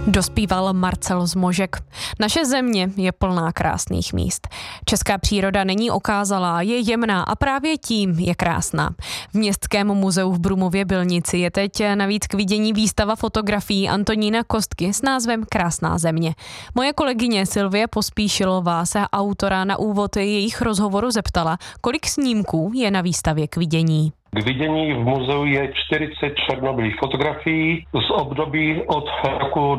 Dospíval Marcel Zmožek. Naše země je plná krásných míst. Česká příroda není okázalá, je jemná a právě tím je krásná. V Městském muzeu v Brumově-Bylnici je teď navíc k vidění výstava fotografií Antonína Kostky s názvem Krásná země. Moje kolegyně Sylvie Pospíšilová se autora na úvod jejich rozhovoru zeptala, kolik snímků je na výstavě k vidění. K vidění v muzeu je 40 černobílých fotografií z období od roku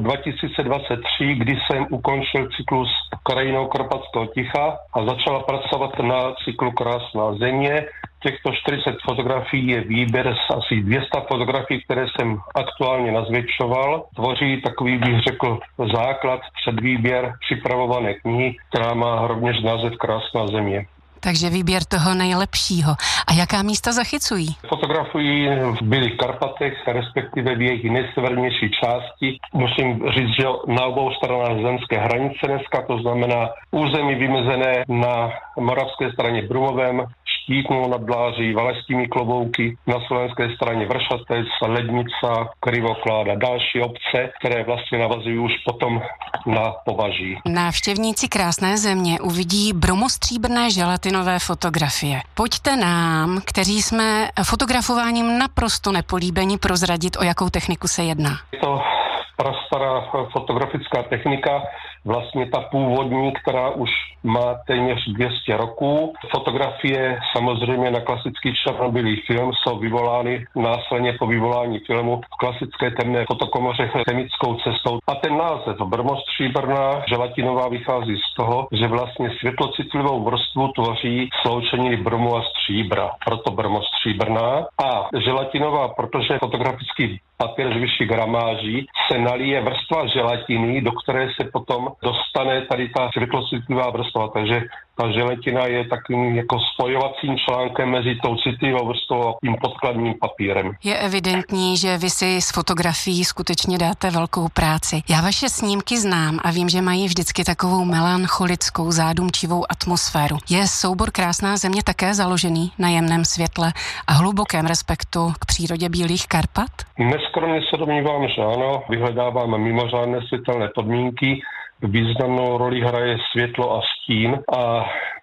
2023, kdy jsem ukončil cyklus Krajinou Karpatského ticha a začala pracovat na cyklu Krásná země. Těchto 40 fotografií je výběr z asi 200 fotografií, které jsem aktuálně nazvětšoval. Tvoří takový, bych řekl, základ předvýběr připravované knihy, která má rovněž název Krásná země. Takže výběr toho nejlepšího. A jaká místa zachycují? Fotografují v Bílých Karpatech, respektive v jejich nejsevernější části. Musím říct, že na obou stranách zemské hranice dneska, to znamená území vymezené na moravské straně Brumovem, Štítnou nad Bláří, Valašskými Klobouky, na slovenské straně Vršatec, Lednica, Krivokláda, další obce, které vlastně navazují už potom na Považí. Návštěvníci Krásné země uvidí bromostříbrné želatinové fotografie. Pojďte nám, kteří jsme fotografováním naprosto nepolíbeni, prozradit, o jakou techniku se jedná. Je to prastará fotografická technika, vlastně ta původní, která už má téměř 200 roků. Fotografie samozřejmě na klasický černobílý film jsou vyvolány následně po vyvolání filmu v klasické temné fotokomoře chemickou cestou. A ten název bromostříbrná želatinová vychází z toho, že vlastně světlocitlivou vrstvu tvoří sloučeniny bromu a stříbra, proto bromostříbrná. A želatinová, protože fotografický papír z vyšší gramáží, se nalije vrstva želatiny, do které se potom dostane tady ta světlocitlivá vrstva. Takže ta želatina je takovým jako spojovacím článkem mezi tou citlivou vrstvou a tím podkladním papírem. Je evidentní, že vy si s fotografií skutečně dáte velkou práci. Já vaše snímky znám a vím, že mají vždycky takovou melancholickou, zádumčivou atmosféru. Je soubor Krásná země také založený na jemném světle a hlubokém respektu k přírodě Bílých Karpat? Neskromně se domnívám, že ano. Vyhledávám mimořádné světelné podmínky. Významnou roli hraje světlo a stín a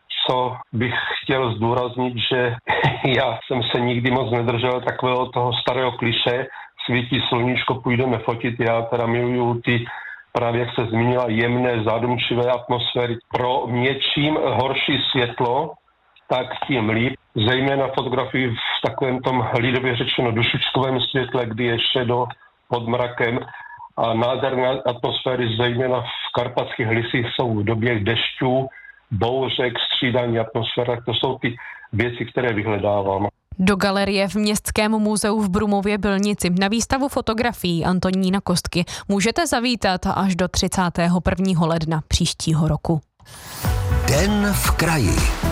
co bych chtěl zdůraznit, že já jsem se nikdy moc nedržel takového toho starého klišé, svítí sluníčko, půjdeme fotit, já teda miluju ty právě, jak se zmínila, jemné, zádumčivé atmosféry. Pro mě čím horší světlo, tak tím líp, zejména fotografii v takovém tom lidově řečeno dušičkovém světle, kdy je šedo pod mrakem. A nádherné atmosféry, zejména v karpatských lisích, jsou v době dešťů, bouřek, střídání atmosféry. To jsou ty věci, které vyhledávám. Do galerie v Městském muzeu v Brumově-Bylnici na výstavu fotografií Antonína Kostky můžete zavítat až do 31. ledna příštího roku. Den v kraji.